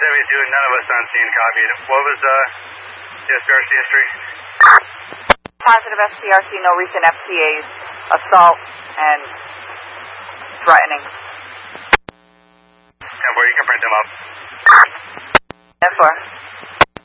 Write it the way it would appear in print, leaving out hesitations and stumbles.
72, none of us on scene copied. What was the SPRC history? Positive SPRC, no recent FTAs, assault, and threatening. 10-4, you can print them up. 10-4.